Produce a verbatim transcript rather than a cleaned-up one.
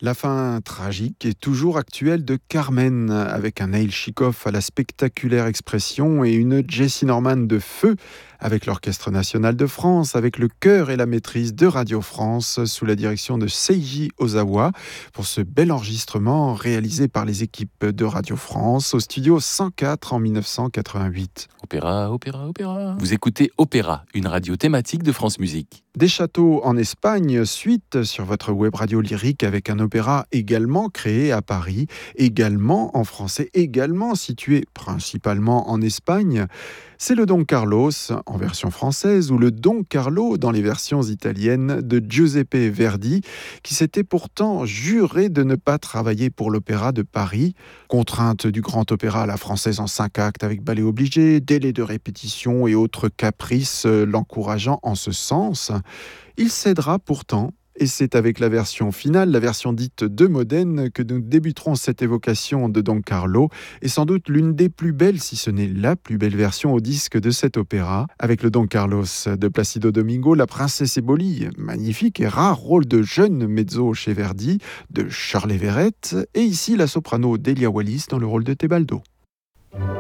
La fin tragique et toujours actuelle de Carmen, avec un Neil Chikoff à la spectaculaire expression et une Jessie Norman de feu, avec l'Orchestre National de France, avec le chœur et la maîtrise de Radio France, sous la direction de Seiji Ozawa, pour ce bel enregistrement réalisé par les équipes de Radio France au studio cent quatre en mille neuf cent quatre-vingt-huit. Opéra, opéra, opéra. Vous écoutez Opéra, une radio thématique de France Musique. Des châteaux en Espagne, suite sur votre web radio lyrique avec un opéra également créé à Paris, également en français, également situé principalement en Espagne. C'est le Don Carlos en version française ou le Don Carlo dans les versions italiennes de Giuseppe Verdi, qui s'était pourtant juré de ne pas travailler pour l'Opéra de Paris. Contrainte du grand opéra à la française en cinq actes avec ballet obligé, délai de répétition et autres caprices l'encourageant en ce sens. Il cédera pourtant, et c'est avec la version finale, la version dite de Modène, que nous débuterons cette évocation de Don Carlo, et sans doute l'une des plus belles, si ce n'est la plus belle version au disque de cet opéra, avec le Don Carlos de Placido Domingo, la princesse Éboli, magnifique et rare rôle de jeune mezzo chez Verdi, de Shirley Verrett, et ici la soprano Delia Wallis dans le rôle de Tebaldo.